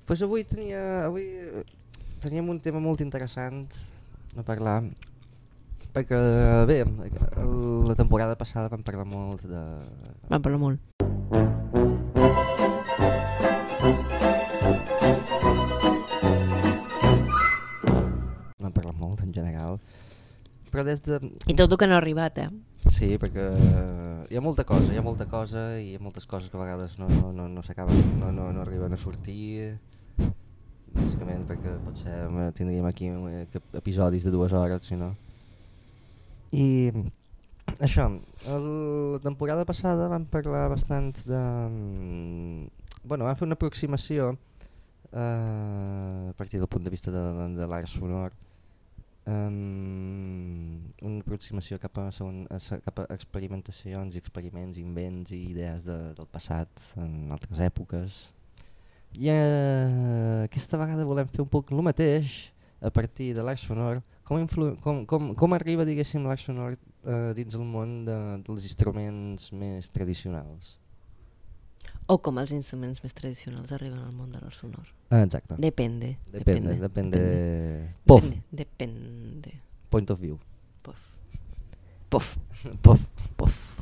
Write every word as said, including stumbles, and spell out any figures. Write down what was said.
Pues avui tenia, avui teníem un tema molt interessant a parlar, perquè bé, la temporada passada vam parlar molt de... Vam parlar molt. Vam parlar molt en general, però des de... I tot el que no ha arribat, eh? Sí, perquè hi ha molta cosa, hi ha molta cosa i hi ha moltes coses que a vegades no, no, no, no s'acaben, no, no, no arriben a sortir, bàsicament perquè potser tindríem aquí episodis de dues hores, si no. I això, el, la temporada passada vam parlar bastant de... Bueno, vam fer una aproximació eh, a partir del punt de vista de, de l'art sonor, um, una aproximació cap a, segon, a, cap a experimentacions i experiments, invents i idees de, del passat en altres èpoques. I uh, aquesta vegada volem fer un poc el mateix a partir de l'art sonor, com, influ com, com, com arriba diguéssim l'art sonor uh, dins el món de, dels instruments més tradicionals. O com els instruments més tradicionals arriben al món de l'art sonor. Ah, exacte. Depende. Depende. Depende. Depende. Pof. Depende. Point of view. Pof. Pof. Pof. Pof.